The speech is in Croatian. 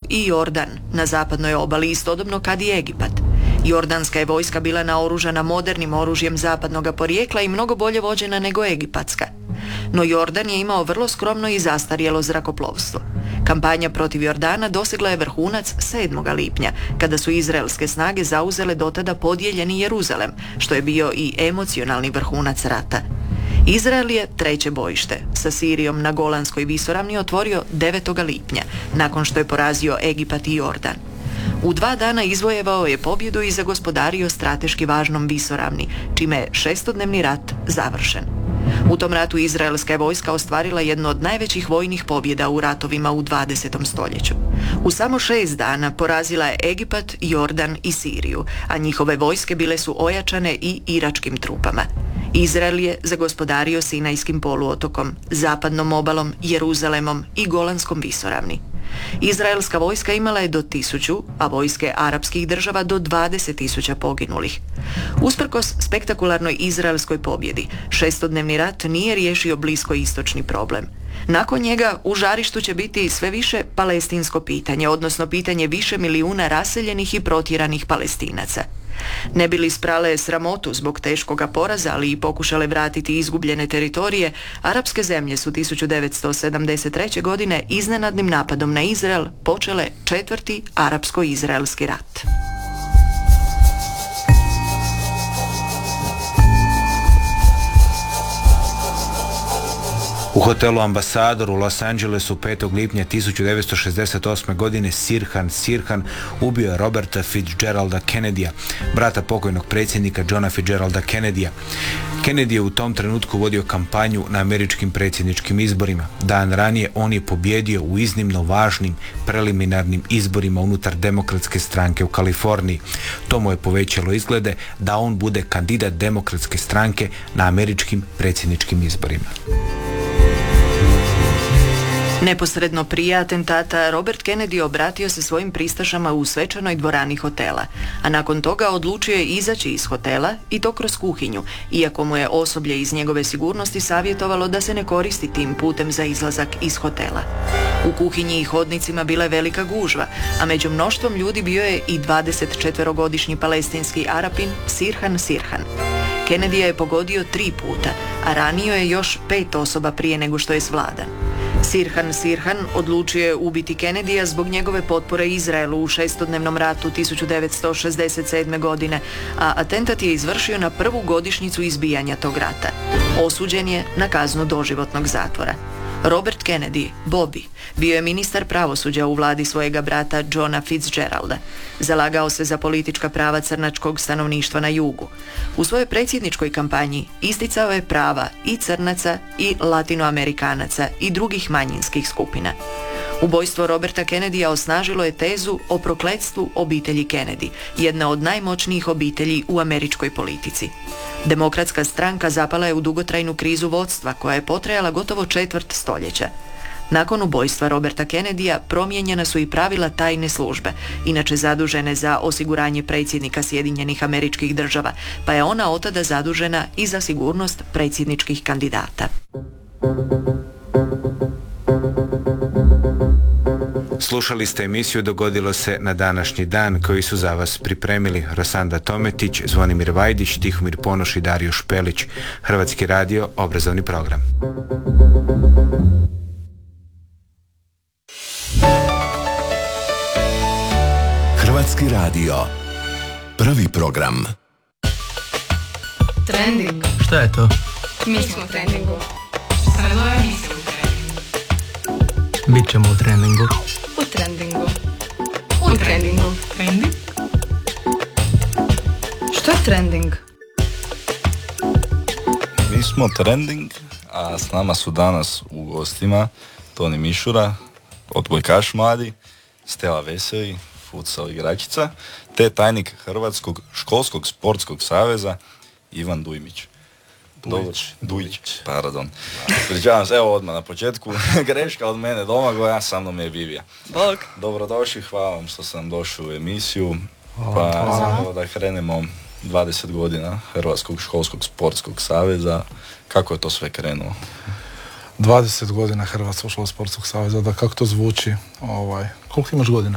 i Jordan na zapadnoj obali, istodobno kad i Egipat. Jordanska je vojska bila naoružana modernim oružjem zapadnog porijekla i mnogo bolje vođena nego egipatska. No Jordan je imao vrlo skromno i zastarjelo zrakoplovstvo. Kampanja protiv Jordana dosegla je vrhunac 7. lipnja, kada su izraelske snage zauzele dotada podijeljeni Jeruzalem, što je bio i emocionalni vrhunac rata. Izrael je treće bojište sa Sirijom na Golanskoj visoravni otvorio 9. lipnja, nakon što je porazio Egipat i Jordan. U 2 dana izvojevao je pobjedu i zagospodario strateški važnom visoravni, čime je 6-dnevni rat završen. U tom ratu izraelska je vojska ostvarila jednu od najvećih vojnih pobjeda u ratovima u 20. stoljeću. U samo 6 dana porazila je Egipat, Jordan i Siriju, a njihove vojske bile su ojačane i iračkim trupama. Izrael je zagospodario Sinajskim poluotokom, zapadnom obalom, Jeruzalemom i Golanskom visoravni. Izraelska vojska imala je do 1000, a vojske arapskih država do 20.000 poginulih. Usprkos spektakularnoj izraelskoj pobjedi, 6-dnevni rat nije riješio bliskoistočni problem. Nakon njega u žarištu će biti sve više palestinsko pitanje, odnosno pitanje više milijuna raseljenih i protjeranih Palestinaca. Ne bi li sprale sramotu zbog teškoga poraza, ali i pokušale vratiti izgubljene teritorije, arapske zemlje su 1973. godine iznenadnim napadom na Izrael počele 4. arapsko-izraelski rat. U hotelu Ambasador u Los Angelesu 5. lipnja 1968. godine Sirhan ubio je Roberta Fitzgeralda Kennedya, brata pokojnog predsjednika Johna Fitzgeralda Kennedya. Kennedy je u tom trenutku vodio kampanju na američkim predsjedničkim izborima. Dan ranije on je pobjedio u iznimno važnim preliminarnim izborima unutar Demokratske stranke u Kaliforniji. To mu je povećalo izglede da on bude kandidat Demokratske stranke na američkim predsjedničkim izborima. Neposredno prije atentata Robert Kennedy obratio se svojim pristašama u svečanoj dvorani hotela, a nakon toga odlučio je izaći iz hotela i to kroz kuhinju, iako mu je osoblje iz njegove sigurnosti savjetovalo da se ne koristi tim putem za izlazak iz hotela. U kuhinji i hodnicima bila je velika gužva, a među mnoštvom ljudi bio je i 24-godišnji palestinski Arapin Sirhan. Kennedy je pogodio 3 puta, a ranio je još 5 osoba prije nego što je svladan. Sirhan odlučio je ubiti Kennedyja zbog njegove potpore Izraelu u 6-dnevnom ratu 1967. godine, a atentat je izvršio na prvu godišnjicu izbijanja tog rata. Osuđen je na kaznu doživotnog zatvora. Robert Kennedy, Bobby, bio je ministar pravosuđa u vladi svojega brata Johna Fitzgeralda. Zalagao se za politička prava crnačkog stanovništva na jugu. U svojoj predsjedničkoj kampanji isticao je prava i crnaca i latinoamerikanaca i drugih manjinskih skupina. Ubojstvo Roberta Kennedyja osnažilo je tezu o prokletstvu obitelji Kennedy, jedne od najmoćnijih obitelji u američkoj politici. Demokratska stranka zapala je u dugotrajnu krizu vodstva koja je potrajala gotovo 1/4 stoljeća. Nakon ubojstva Roberta Kennedyja promijenjena su i pravila tajne službe, inače zadužene za osiguranje predsjednika Sjedinjenih Američkih Država, pa je ona otada zadužena i za sigurnost predsjedničkih kandidata. Slušali ste emisiju Dogodilo se na današnji dan, koji su za vas pripremili Rosanda Tometić, Zvonimir Vajdić, Tihomir Ponoš i Dario Špelić. Hrvatski radio, obrazovni program. Hrvatski radio, prvi program. Trending. Šta je to? Mi smo u trendingu. Sada je misli u trendingu. Bićemo u trendingu. U trendingu. U trendingu. Trending? Što je trending? Mi smo trending, a s nama su danas u gostima Toni Mišura, odbojkaš mladi, Stela Veseli, futsal igračica, te tajnik Hrvatskog športskog saveza Ivan Dujmić. Dujić, pardon. Pričavam se, evo odmah na početku, greška od mene Domagoja, sa mnom je Vivija. Bog. Dobrodošli, hvala vam što sam došao u emisiju. Pa evo da krenemo 20 godina Hrvatskog školskog sportskog saveza. Kako je to sve krenulo? 20 godina Hrvatskog školskog sportskog saveza, da kako to zvuči, koliko imaš godina?